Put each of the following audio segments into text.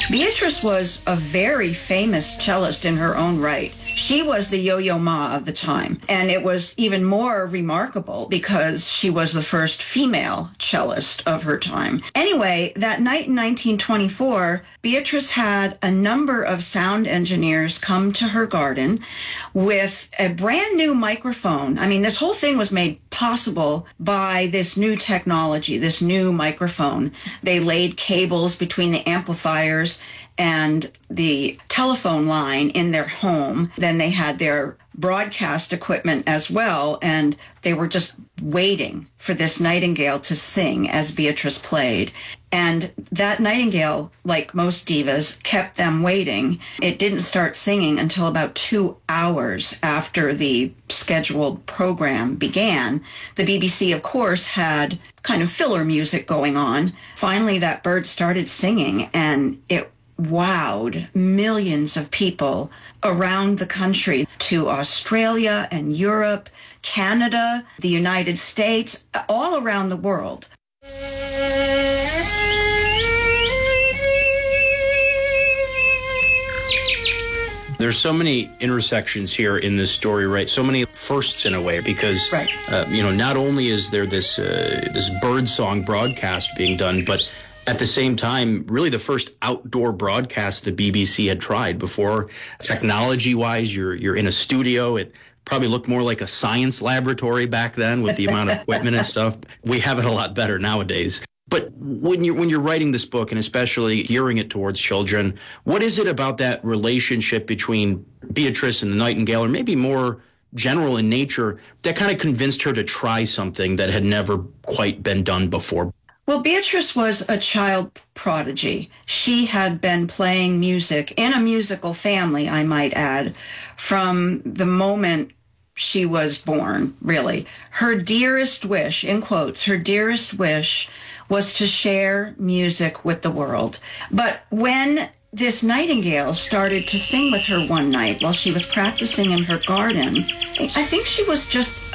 Beatrice was a very famous cellist in her own right. She was the Yo-Yo Ma of the time, and it was even more remarkable because she was the first female cellist of her time. Anyway, that night in 1924, Beatrice had a number of sound engineers come to her garden with a brand new microphone. I mean, this whole thing was made possible by this new technology, this new microphone. They laid cables between the amplifiers and the telephone line in their home. Then they had their broadcast equipment as well, and they were just waiting for this nightingale to sing as Beatrice played. And that nightingale, like most divas, kept them waiting. It didn't start singing until about 2 hours after the scheduled program began. The BBC, of course, had kind of filler music going on. Finally, that bird started singing, and it wowed millions of people around the country, to Australia and Europe, Canada, the United States, all around the world. There's so many intersections here in this story, right? So many firsts in a way, because, right. Not only is there this bird song broadcast being done, but at the same time, really the first outdoor broadcast the BBC had tried before. Technology-wise, you're in a studio. It probably looked more like a science laboratory back then with the amount of equipment and stuff. We have it a lot better nowadays. But when you're writing this book, and especially gearing it towards children, what is it about that relationship between Beatrice and the nightingale, or maybe more general in nature, that kind of convinced her to try something that had never quite been done before? Well, Beatrice was a child prodigy. She had been playing music in a musical family, I might add, from the moment she was born, really. Her dearest wish, in quotes, her dearest wish was to share music with the world. But when this nightingale started to sing with her one night while she was practicing in her garden, I think she was just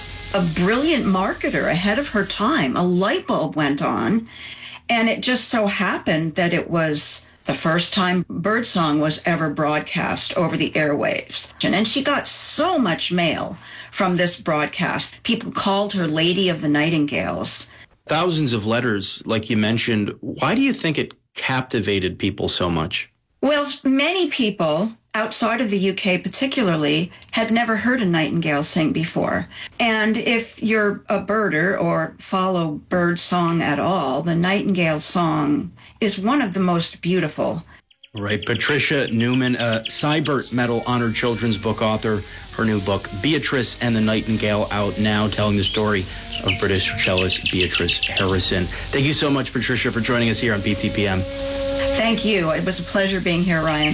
a brilliant marketer ahead of her time. A light bulb went on, and it just so happened that it was the first time birdsong was ever broadcast over the airwaves. And she got so much mail from this broadcast. People called her Lady of the Nightingales. Thousands of letters, like you mentioned. Why do you think it captivated people so much? Well, many people outside of the UK particularly had never heard a nightingale sing before. And if you're a birder or follow bird song at all, the nightingale song is one of the most beautiful. Right. Patricia Newman, a Sybert Medal honored children's book author. Her new book, Beatrice and the Nightingale, out now, telling the story of British cellist Beatrice Harrison. Thank you so much, Patricia, for joining us here on BTPM. Thank you. It was a pleasure being here, Ryan.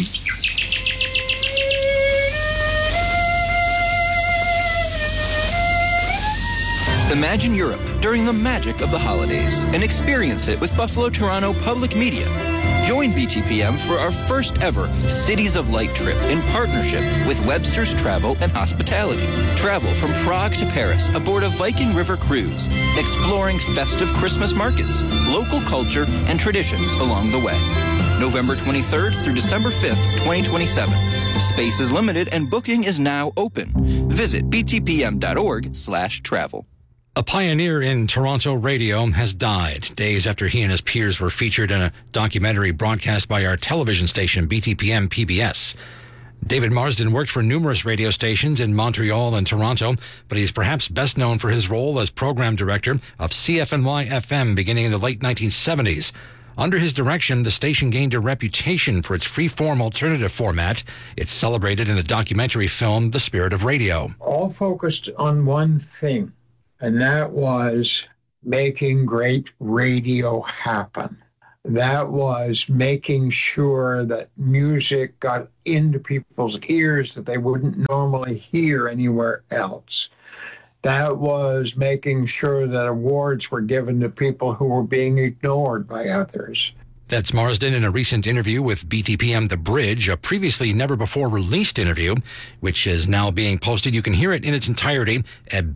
Imagine Europe during the magic of the holidays and experience it with Buffalo Toronto Public Media. Join BTPM for our first ever Cities of Light trip in partnership with Webster's Travel and Hospitality. Travel from Prague to Paris aboard a Viking River cruise, exploring festive Christmas markets, local culture, and traditions along the way. November 23rd through December 5th, 2027. Space is limited and booking is now open. Visit btpm.org/travel. A pioneer in Toronto radio has died days after he and his peers were featured in a documentary broadcast by our television station, BTPM PBS. David Marsden worked for numerous radio stations in Montreal and Toronto, but he's perhaps best known for his role as program director of CFNY-FM beginning in the late 1970s. Under his direction, the station gained a reputation for its free-form alternative format. It's celebrated in the documentary film The Spirit of Radio. All focused on one thing, and that was making great radio happen. That was making sure that music got into people's ears that they wouldn't normally hear anywhere else. That was making sure that awards were given to people who were being ignored by others. That's Marsden in a recent interview with BTPM The Bridge, a previously never-before-released interview, which is now being posted. You can hear it in its entirety at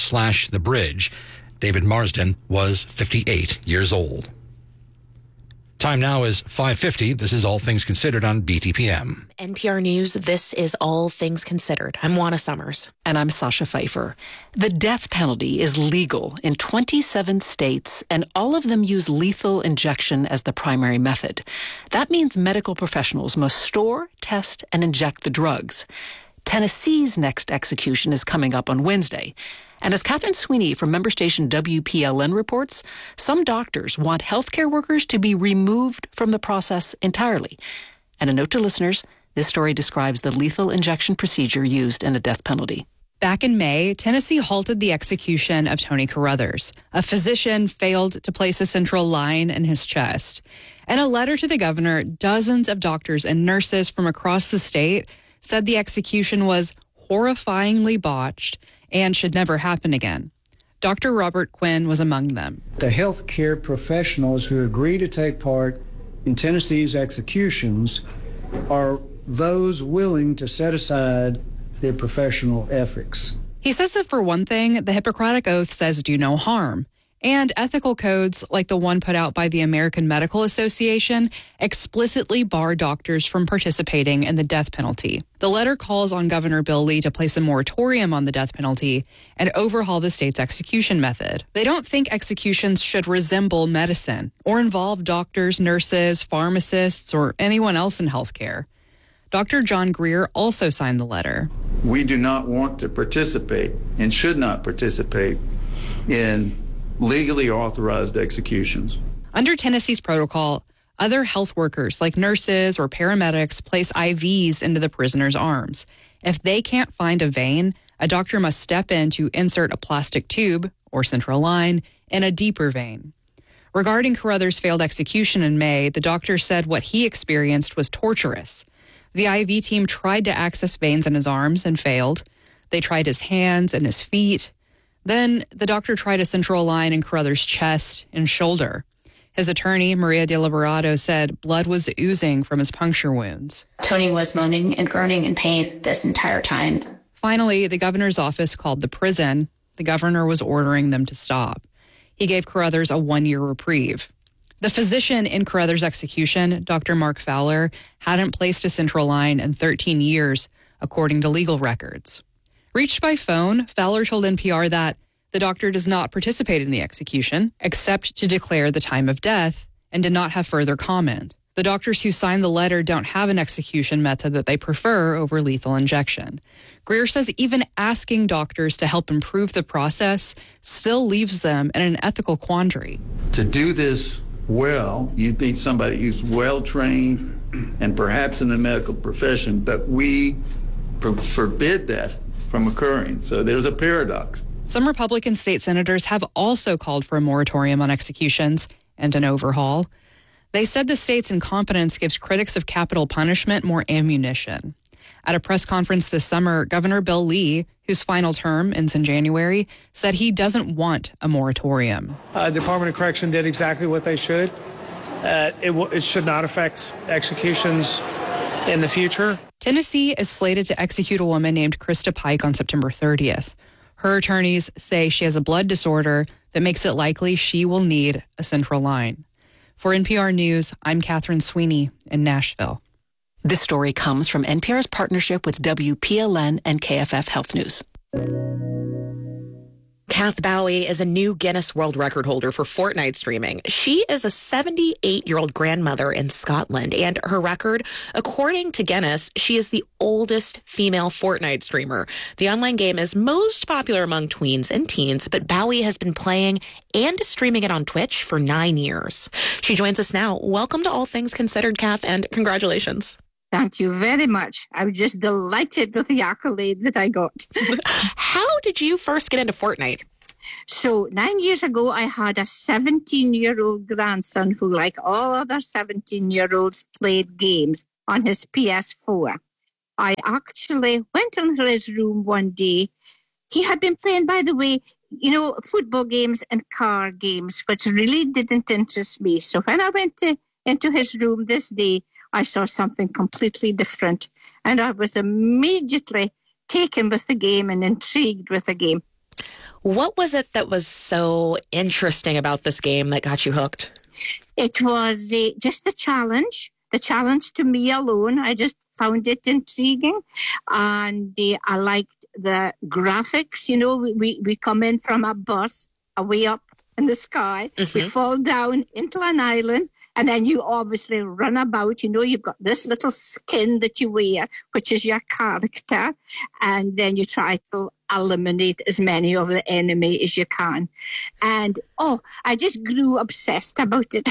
btpm.org/thebridge. David Marsden was 58 years old. Time now is 5:50. This is All Things Considered on BTPM. NPR News, this is All Things Considered. I'm Juana Summers. And I'm Sasha Pfeiffer. The death penalty is legal in 27 states, and all of them use lethal injection as the primary method. That means medical professionals must store, test, and inject the drugs. Tennessee's next execution is coming up on Wednesday. And as Catherine Sweeney from member station WPLN reports, some doctors want healthcare workers to be removed from the process entirely. And a note to listeners, this story describes the lethal injection procedure used in a death penalty. Back in May, Tennessee halted the execution of Tony Carruthers. A physician failed to place a central line in his chest. In a letter to the governor, dozens of doctors and nurses from across the state said the execution was horrifyingly botched and should never happen again. Dr. Robert Quinn was among them. The healthcare professionals who agree to take part in Tennessee's executions are those willing to set aside their professional ethics. He says that for one thing, the Hippocratic Oath says do no harm. And ethical codes, like the one put out by the American Medical Association, explicitly bar doctors from participating in the death penalty. The letter calls on Governor Bill Lee to place a moratorium on the death penalty and overhaul the state's execution method. They don't think executions should resemble medicine or involve doctors, nurses, pharmacists, or anyone else in healthcare. Dr. John Greer also signed the letter. We do not want to participate and should not participate in legally authorized executions. Under Tennessee's protocol, other health workers like nurses or paramedics place IVs into the prisoner's arms. If they can't find a vein, a doctor must step in to insert a plastic tube or central line in a deeper vein. Regarding Carruthers' failed execution in May, the doctor said what he experienced was torturous. The IV team tried to access veins in his arms and failed. They tried his hands and his feet. Then the doctor tried a central line in Carruthers' chest and shoulder. His attorney, Maria De Liberato, said blood was oozing from his puncture wounds. Tony was moaning and groaning in pain this entire time. Finally, the governor's office called the prison. The governor was ordering them to stop. He gave Carruthers a 1-year reprieve. The physician in Carruthers' execution, Dr. Mark Fowler, hadn't placed a central line in 13 years, according to legal records. Reached by phone, Fowler told NPR that the doctor does not participate in the execution, except to declare the time of death, and did not have further comment. The doctors who signed the letter don't have an execution method that they prefer over lethal injection. Greer says even asking doctors to help improve the process still leaves them in an ethical quandary. To do this well, you need somebody who's well-trained and perhaps in the medical profession, but we forbid that from occurring. So there's a paradox. Some Republican state senators have also called for a moratorium on executions and an overhaul. They said the state's incompetence gives critics of capital punishment more ammunition. At a press conference this summer, Governor Bill Lee, whose final term ends in January, said he doesn't want a moratorium. The Department of Correction did exactly what they should. It should not affect executions in the future. Tennessee is slated to execute a woman named Krista Pike on September 30th. Her attorneys say she has a blood disorder that makes it likely she will need a central line. For NPR News, I'm Catherine Sweeney in Nashville. This story comes from NPR's partnership with WPLN and KFF Health News. Kath Bowie is a new Guinness World Record holder for Fortnite streaming. She is a 78-year-old grandmother in Scotland, and her record, according to Guinness, she is the oldest female Fortnite streamer. The online game is most popular among tweens and teens, but Bowie has been playing and streaming it on Twitch for 9 years. She joins us now. Welcome to All Things Considered, Kath, and congratulations. Thank you very much. I was just delighted with the accolade that I got. How did you first get into Fortnite? So 9 years ago, I had a 17-year-old grandson who, like all other 17-year-olds, played games on his PS4. I actually went into his room one day. He had been playing, by the way, football games and car games, which really didn't interest me. So when I went into his room this day, I saw something completely different. And I was immediately taken with the game and intrigued with the game. What was it that was so interesting about this game that got you hooked? It was just the challenge to me alone. I just found it intriguing. And I liked the graphics. You know, we come in from a bus way up in the sky. Mm-hmm. We fall down into an island. And then you obviously run about. You know, you've got this little skin that you wear, which is your character. And then you try to eliminate as many of the enemy as you can. And, I just grew obsessed about it.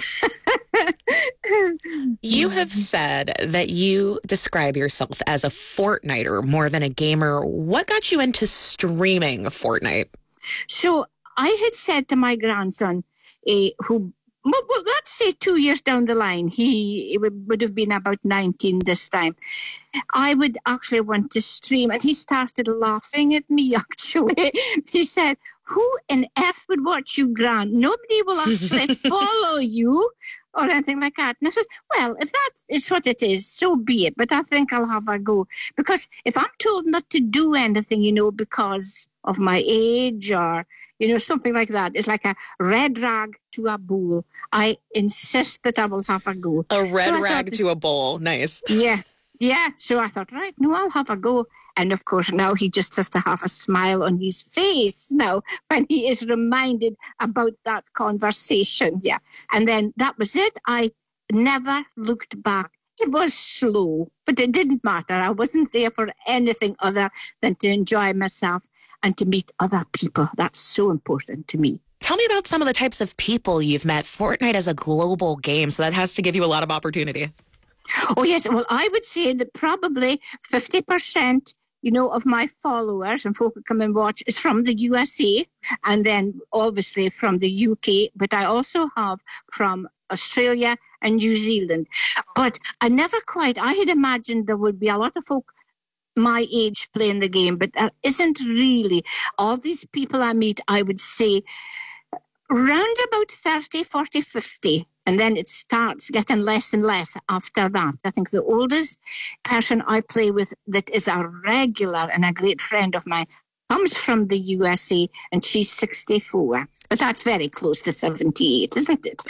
You have said that you describe yourself as a Fortniter more than a gamer. What got you into streaming Fortnite? So I had said to my grandson, well, let's say 2 years down the line, he would have been about 19 this time. I would actually want to stream. And he started laughing at me, actually. He said, who on earth would watch you, Gran? Nobody will actually follow you or anything like that. And I said, well, if that is what it is, so be it. But I think I'll have a go. Because if I'm told not to do anything, you know, because of my age or something like that. It's like a red rag to a bull. I insist that I will have a go. A red rag to a bull. Nice. Yeah. So I thought, right, no, I'll have a go. And of course, now he just has to have a smile on his face now when he is reminded about that conversation. Yeah. And then that was it. I never looked back. It was slow, but it didn't matter. I wasn't there for anything other than to enjoy myself and to meet other people. That's so important to me. Tell me about some of the types of people you've met. Fortnite is a global game, so that has to give you a lot of opportunity. Oh, yes. Well, I would say that probably 50%, of my followers and folk who come and watch is from the USA and then obviously from the UK. But I also have from Australia and New Zealand. But I had imagined there would be a lot of folk my age playing the game, but that isn't really. All these people I meet, I would say, round about 30, 40, 50. And then it starts getting less and less after that. I think the oldest person I play with that is a regular and a great friend of mine comes from the USA, and she's 64. But that's very close to 78, isn't it?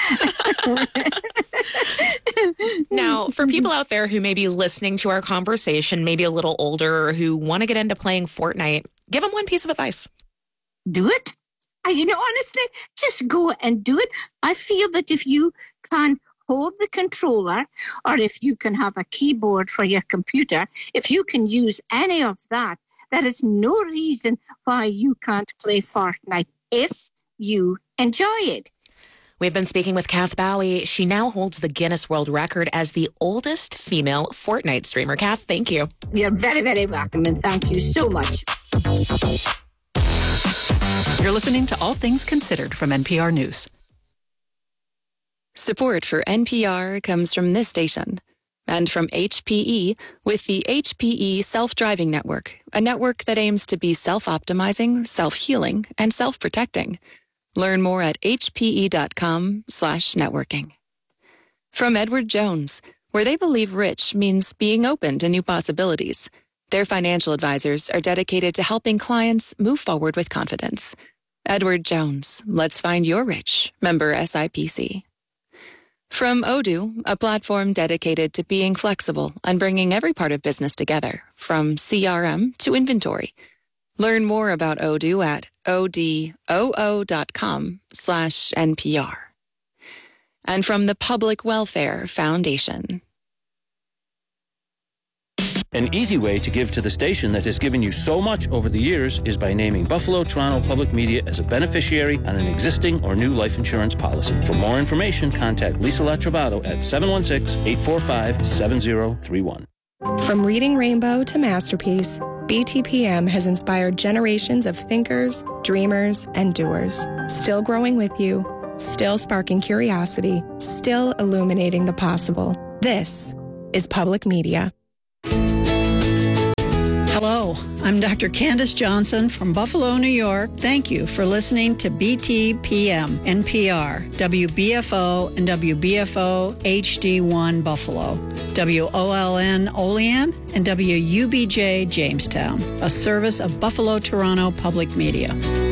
Now, for people out there who may be listening to our conversation, maybe a little older, or who want to get into playing Fortnite, give them one piece of advice. Do it. Honestly, just go and do it. I feel that if you can hold the controller, or if you can have a keyboard for your computer, if you can use any of that, there is no reason why you can't play Fortnite if you enjoy it. We've been speaking with Kath Bowie. She now holds the Guinness World Record as the oldest female Fortnite streamer. Kath, thank you. You're very, very welcome, and thank you so much. You're listening to All Things Considered from NPR News. Support for NPR comes from this station and from HPE with the HPE Self-Driving Network, a network that aims to be self-optimizing, self-healing, and self-protecting. Learn more at hpe.com/networking. From Edward Jones, where they believe rich means being open to new possibilities. Their financial advisors are dedicated to helping clients move forward with confidence. Edward Jones, let's find your rich. Member SIPC. From Odoo, a platform dedicated to being flexible and bringing every part of business together, from CRM to inventory. Learn more about Odoo at odoo.com/NPR. And from the Public Welfare Foundation. An easy way to give to the station that has given you so much over the years is by naming Buffalo Toronto Public Media as a beneficiary on an existing or new life insurance policy. For more information, contact Lisa Latrovato at 716-845-7031. From Reading Rainbow to Masterpiece, BTPM has inspired generations of thinkers, dreamers, and doers. Still growing with you, still sparking curiosity, still illuminating the possible. This is Public Media. Hello, I'm Dr. Candace Johnson from Buffalo, New York. Thank you for listening to BTPM, NPR, WBFO, and WBFO HD1 Buffalo, WOLN Olean, and WUBJ Jamestown, a service of Buffalo Toronto Public Media.